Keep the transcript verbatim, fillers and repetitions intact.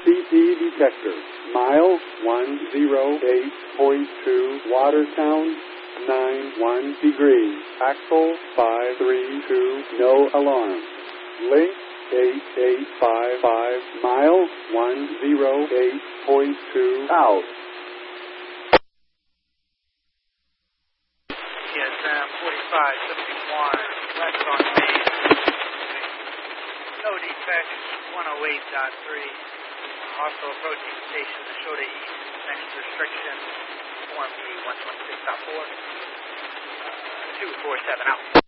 C P detector. Mile one oh eight point two, Watertown, nine one degrees. Axle five three two, no alarm. Link eight eight five five, mile one oh eight point two, out. Yes, um, forty-five seventy-one, left on base. No defects, one oh eight point three. Also approaching station to show the east, next restriction, form B one twenty-six point four. Uh, two four seven out.